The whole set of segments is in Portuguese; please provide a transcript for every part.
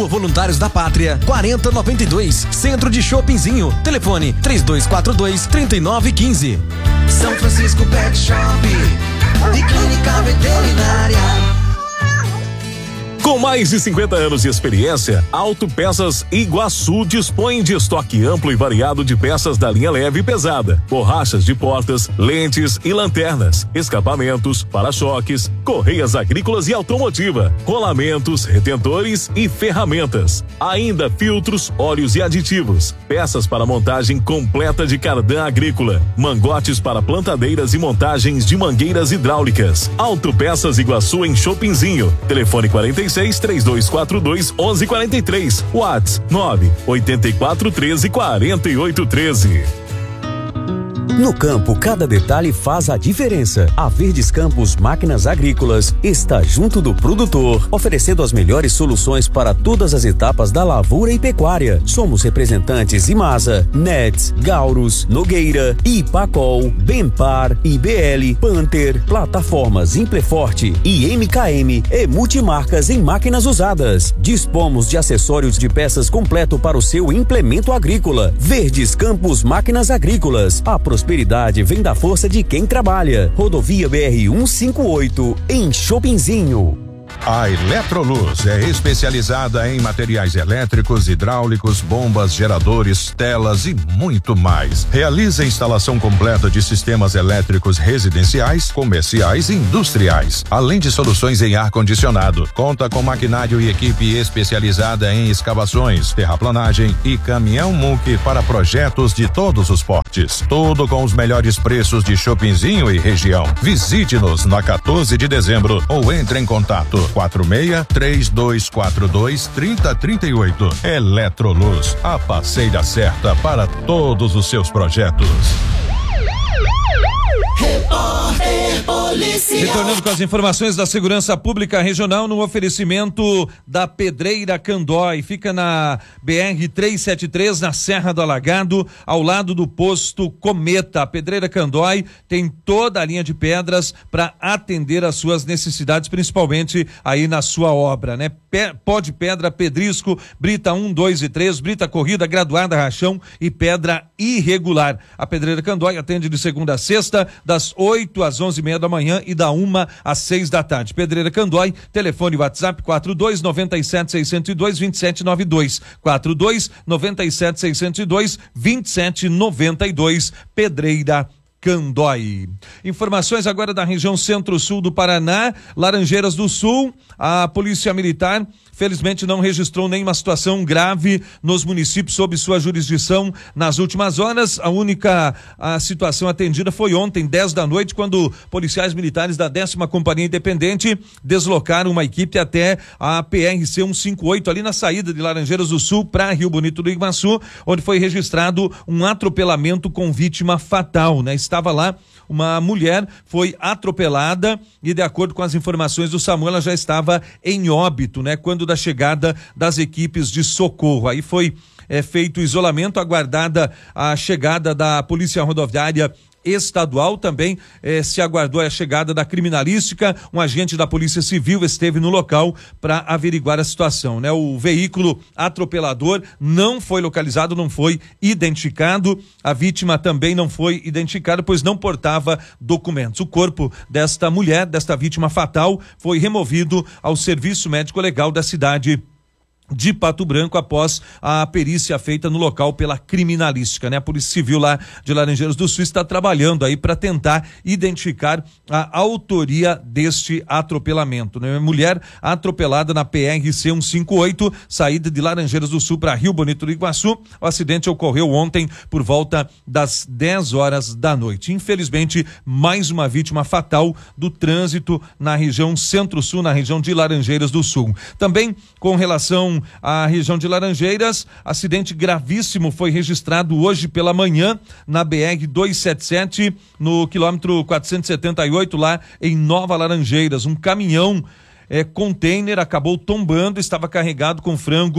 Rua Voluntários da Pátria, 4092, Centro de Shoppingzinho. Telefone 3242-3915. São Francisco Pet Shop e Clínica Veterinária. Com mais de 50 anos de experiência, Autopeças Iguaçu dispõe de estoque amplo e variado de peças da linha leve e pesada, borrachas de portas, lentes e lanternas, escapamentos, para-choques, correias agrícolas e automotiva, rolamentos, retentores e ferramentas. Ainda filtros, óleos e aditivos, peças para montagem completa de cardan agrícola, mangotes para plantadeiras e montagens de mangueiras hidráulicas. Autopeças Iguaçu em Shoppingzinho. Telefone 46-3242-1143. WhatsApp 98413-4813. No campo, cada detalhe faz a diferença. A Verdes Campos Máquinas Agrícolas está junto do produtor, oferecendo as melhores soluções para todas as etapas da lavoura e pecuária. Somos representantes Imasa, Nets, Gaurus, Nogueira, Ipacol, Benpar, IBL, Panther, plataformas Impleforte e MKM e multimarcas em máquinas usadas. Dispomos de acessórios de peças completo para o seu implemento agrícola. Verdes Campos Máquinas Agrícolas. A prosperidade vem da força de quem trabalha. Rodovia BR-158, em Shoppingzinho. A Eletroluz é especializada em materiais elétricos, hidráulicos, bombas, geradores, telas e muito mais. Realiza a instalação completa de sistemas elétricos residenciais, comerciais e industriais, além de soluções em ar-condicionado. Conta com maquinário e equipe especializada em escavações, terraplanagem e caminhão muque para projetos de todos os portes. Tudo com os melhores preços de Shoppingzinho e região. Visite-nos na 14 de dezembro ou entre em contato 46-3242-3038. Eletroluz, a parceira certa para todos os seus projetos. Repórter Policial. Retornando com as informações da Segurança Pública Regional no oferecimento da Pedreira Candói. Fica na BR-373, na Serra do Alagado, ao lado do posto Cometa. A Pedreira Candói tem toda a linha de pedras para atender às suas necessidades, principalmente aí na sua obra, né? Pó de pedra, pedrisco, brita 1, 2 e 3, brita corrida, graduada, rachão e pedra irregular. A Pedreira Candói atende de segunda a sexta, das 8 às 11h30 da manhã e da 1 às 6 da tarde. Pedreira Candói, telefone WhatsApp 42-97-602-2792. 42-97-602-2792. Pedreira Candói. Informações agora da região centro-sul do Paraná, Laranjeiras do Sul. A Polícia Militar felizmente não registrou nenhuma situação grave nos municípios sob sua jurisdição nas últimas horas. A única situação atendida foi ontem, 10 da noite, quando policiais militares da 10ª Companhia Independente deslocaram uma equipe até a PRC 158, ali na saída de Laranjeiras do Sul para Rio Bonito do Iguaçu, onde foi registrado um atropelamento com vítima fatal, né? Estava lá uma mulher, foi atropelada e, de acordo com as informações do SAMU, ela já estava em óbito, né? Quando da chegada das equipes de socorro. Aí foi feito o isolamento, aguardada a chegada da Polícia Rodoviária Estadual. Também se aguardou a chegada da criminalística. Um agente da Polícia Civil esteve no local para averiguar a situação, né? O veículo atropelador não foi localizado, não foi identificado. A vítima também não foi identificada, pois não portava documentos. O corpo desta mulher, desta vítima fatal, foi removido ao Serviço Médico Legal da cidade de Pato Branco após a perícia feita no local pela criminalística, né? A Polícia Civil lá de Laranjeiras do Sul está trabalhando aí para tentar identificar a autoria deste atropelamento, né? Mulher atropelada na PRC 158, saída de Laranjeiras do Sul para Rio Bonito do Iguaçu. O acidente ocorreu ontem por volta das 10 horas da noite. Infelizmente, mais uma vítima fatal do trânsito na região Centro-Sul, na região de Laranjeiras do Sul. Também com relação à região de Laranjeiras, acidente gravíssimo foi registrado hoje pela manhã na BR-277, no quilômetro 478, lá em Nova Laranjeiras. Um caminhão container acabou tombando, estava carregado com frango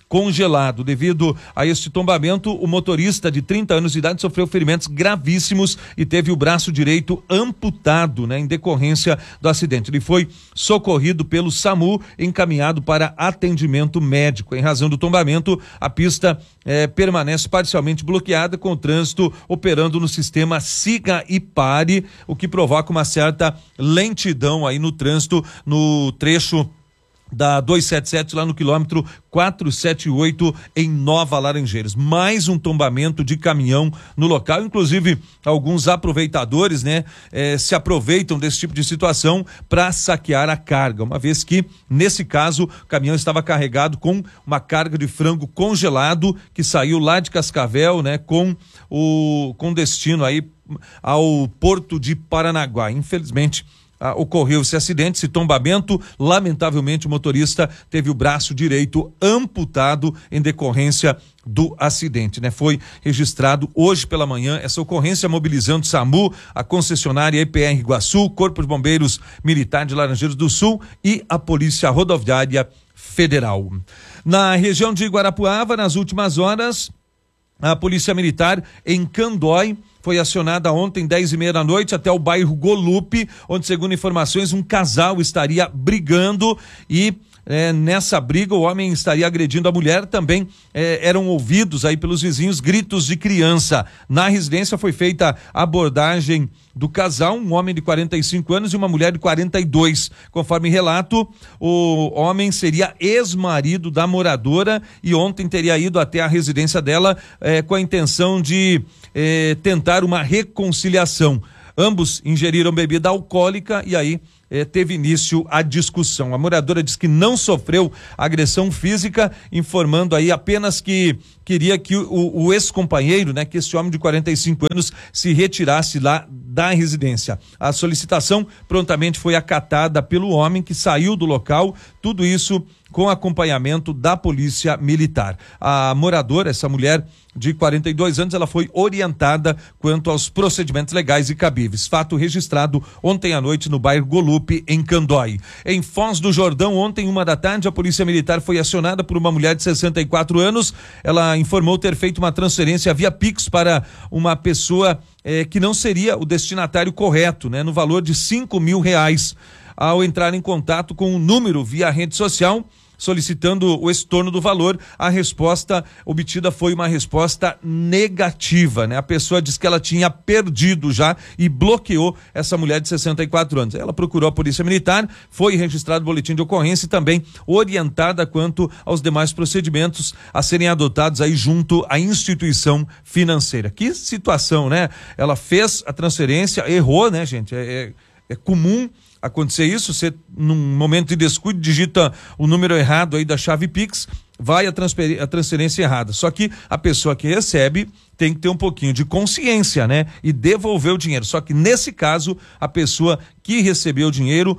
congelado. Devido a este tombamento, o motorista de 30 anos de idade sofreu ferimentos gravíssimos e teve o braço direito amputado, né, em decorrência do acidente. Ele foi socorrido pelo SAMU, encaminhado para atendimento médico. Em razão do tombamento, a pista permanece parcialmente bloqueada, com o trânsito operando no sistema siga e pare, o que provoca uma certa lentidão aí no trânsito no trecho da 277 lá no quilômetro 478 em Nova Laranjeiras. Mais um tombamento de caminhão no local, inclusive alguns aproveitadores, né, se aproveitam desse tipo de situação para saquear a carga, uma vez que nesse caso o caminhão estava carregado com uma carga de frango congelado que saiu lá de Cascavel, né, com destino aí ao Porto de Paranaguá. Infelizmente ocorreu esse acidente, esse tombamento. Lamentavelmente o motorista teve o braço direito amputado em decorrência do acidente, né? Foi registrado hoje pela manhã essa ocorrência, mobilizando o SAMU, a concessionária EPR Iguaçu, Corpo de Bombeiros Militar de Laranjeiras do Sul e a Polícia Rodoviária Federal. Na região de Guarapuava, nas últimas horas, a Polícia Militar em Candói foi acionada ontem, 10:30 da noite, até o bairro Golupe, onde, segundo informações, um casal estaria brigando e nessa briga o homem estaria agredindo a mulher. Também eram ouvidos aí pelos vizinhos gritos de criança. Na residência foi feita a abordagem do casal, um homem de 45 anos e uma mulher de 42. Conforme relato, o homem seria ex-marido da moradora e ontem teria ido até a residência dela com a intenção de tentar uma reconciliação. Ambos ingeriram bebida alcoólica e aí teve início a discussão. A moradora diz que não sofreu agressão física, informando aí apenas que queria que o ex-companheiro, né, que esse homem de 45 anos se retirasse lá da residência. A solicitação prontamente foi acatada pelo homem, que saiu do local, tudo isso com acompanhamento da Polícia Militar. A moradora, essa mulher de 42 anos, ela foi orientada quanto aos procedimentos legais e cabíveis. Fato registrado ontem à noite no bairro Golupe, em Candói. Em Foz do Jordão, ontem, 1 da tarde, a Polícia Militar foi acionada por uma mulher de 64 anos. Ela informou ter feito uma transferência via Pix para uma pessoa que não seria o destinatário correto, né, no valor de R$5.000. Ao entrar em contato com o número via rede social, solicitando o estorno do valor, a resposta obtida foi uma resposta negativa, né? A pessoa disse que ela tinha perdido já e bloqueou essa mulher de 64 anos. Ela procurou a Polícia Militar, foi registrado o boletim de ocorrência e também orientada quanto aos demais procedimentos a serem adotados aí junto à instituição financeira. Que situação, né? Ela fez a transferência, errou, né, gente? É comum acontecer isso. Você, num momento de descuido, digita o número errado aí da chave Pix, vai a transferência errada. Só que a pessoa que recebe tem que ter um pouquinho de consciência, né? E devolver o dinheiro. Só que nesse caso, a pessoa que recebeu o dinheiro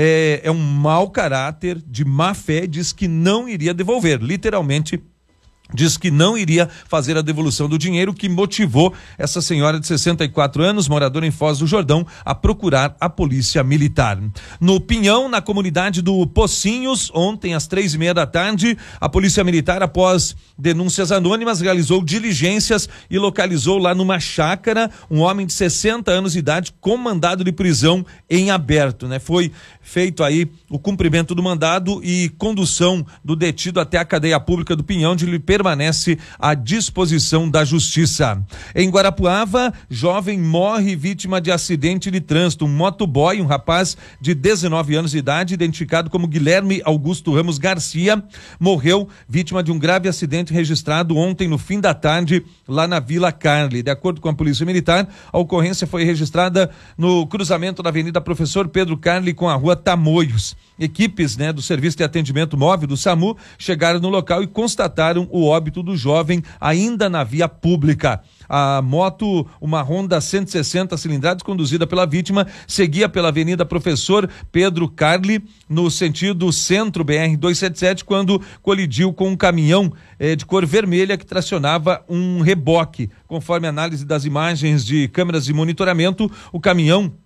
é um mau caráter, de má fé, diz que não iria devolver. Literalmente, diz que não iria fazer a devolução do dinheiro, que motivou essa senhora de 64 anos, moradora em Foz do Jordão, a procurar a Polícia Militar. No Pinhão, na comunidade do Pocinhos, ontem às 3:30 da tarde, a Polícia Militar, após denúncias anônimas, realizou diligências e localizou lá numa chácara um homem de 60 anos de idade com mandado de prisão em aberto, né? Foi feito aí o cumprimento do mandado e condução do detido até a cadeia pública do Pinhão, onde ele permanece à disposição da Justiça. Em Guarapuava, jovem morre vítima de acidente de trânsito. Um motoboy, um rapaz de 19 anos de idade, identificado como Guilherme Augusto Ramos Garcia, morreu vítima de um grave acidente registrado ontem no fim da tarde lá na Vila Carli. De acordo com a Polícia Militar, a ocorrência foi registrada no cruzamento da Avenida Professor Pedro Carli com a Rua Tamoios. Equipes, né, do Serviço de Atendimento Móvel do SAMU chegaram no local e constataram o óbito do jovem ainda na via pública. A moto, uma Honda 160 cilindradas, conduzida pela vítima, seguia pela Avenida Professor Pedro Carli, no sentido centro BR-277, quando colidiu com um caminhão de cor vermelha que tracionava um reboque. Conforme a análise das imagens de câmeras de monitoramento, o caminhão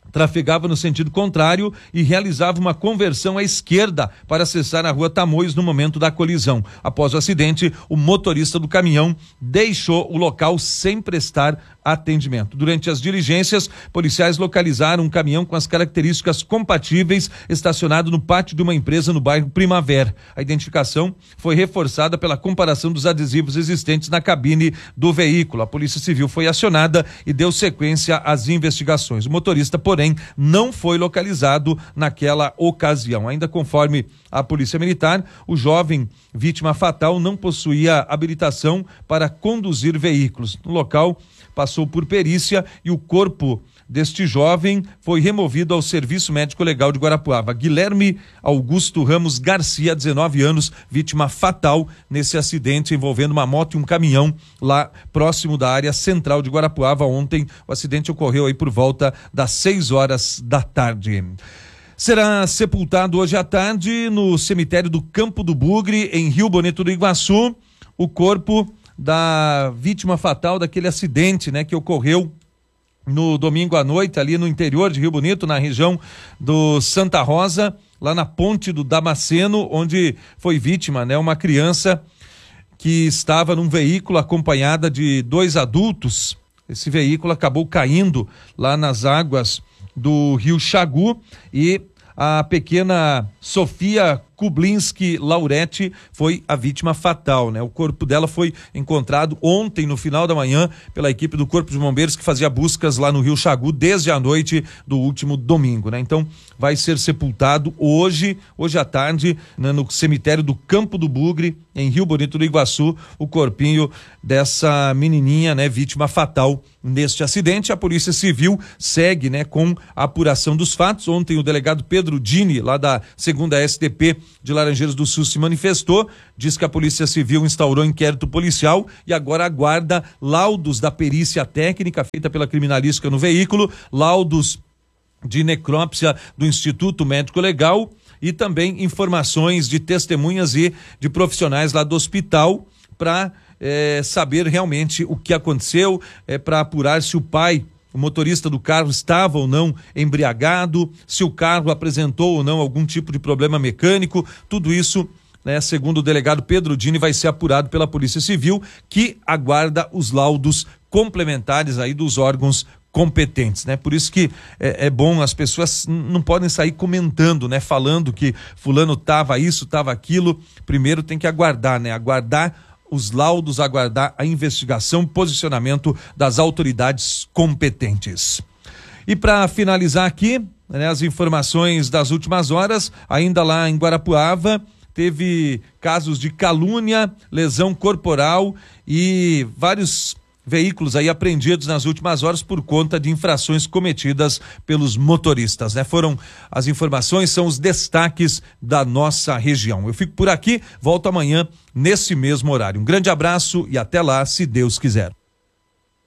trafegava no sentido contrário e realizava uma conversão à esquerda para acessar a rua Tamoios no momento da colisão. Após o acidente, o motorista do caminhão deixou o local sem prestar atendimento. Durante as diligências, policiais localizaram um caminhão com as características compatíveis estacionado no pátio de uma empresa no bairro Primavera. A identificação foi reforçada pela comparação dos adesivos existentes na cabine do veículo. A Polícia Civil foi acionada e deu sequência às investigações. O motorista, porém, não foi localizado naquela ocasião. Ainda conforme a Polícia Militar, o jovem vítima fatal não possuía habilitação para conduzir veículos. No local, passou por perícia e o corpo deste jovem foi removido ao Serviço Médico Legal de Guarapuava. Guilherme Augusto Ramos Garcia, 19 anos, vítima fatal nesse acidente envolvendo uma moto e um caminhão lá próximo da área central de Guarapuava. Ontem o acidente ocorreu aí por volta das 6 horas da tarde. Será sepultado hoje à tarde no cemitério do Campo do Bugre, em Rio Bonito do Iguaçu, o corpo da vítima fatal daquele acidente, né, que ocorreu no domingo à noite, ali no interior de Rio Bonito, na região do Santa Rosa, lá na ponte do Damasceno, onde foi vítima, né, uma criança que estava num veículo acompanhada de 2 adultos. Esse veículo acabou caindo lá nas águas do Rio Xagu e a pequena Sofia Kublinski Lauretti foi a vítima fatal, né? O corpo dela foi encontrado ontem no final da manhã pela equipe do Corpo de Bombeiros que fazia buscas lá no Rio Xagu desde a noite do último domingo, né? Então vai ser sepultado hoje à tarde, né, no cemitério do Campo do Bugre, em Rio Bonito do Iguaçu, o corpinho dessa menininha, né, vítima fatal neste acidente. A Polícia Civil segue, né, com a apuração dos fatos. Ontem o delegado Pedro Dini, lá da 2ª SDP de Laranjeiras do Sul, se manifestou, diz que a Polícia Civil instaurou inquérito policial e agora aguarda laudos da perícia técnica feita pela criminalística no veículo, laudos de necrópsia do Instituto Médico Legal e também informações de testemunhas e de profissionais lá do hospital para saber realmente o que aconteceu, para apurar se o motorista do carro estava ou não embriagado, se o carro apresentou ou não algum tipo de problema mecânico. Tudo isso, né, segundo o delegado Pedro Dini, vai ser apurado pela Polícia Civil, que aguarda os laudos complementares aí dos órgãos competentes, né? Por isso que é bom, as pessoas não podem sair comentando, né? Falando que fulano tava isso, tava aquilo. Primeiro tem que aguardar, né? Aguardar os laudos, aguardar a investigação, posicionamento das autoridades competentes. E para finalizar aqui, né, as informações das últimas horas, ainda lá em Guarapuava, teve casos de calúnia, lesão corporal e vários veículos aí apreendidos nas últimas horas por conta de infrações cometidas pelos motoristas, né? Foram as informações, são os destaques da nossa região. Eu fico por aqui, volto amanhã nesse mesmo horário. Um grande abraço e até lá, se Deus quiser.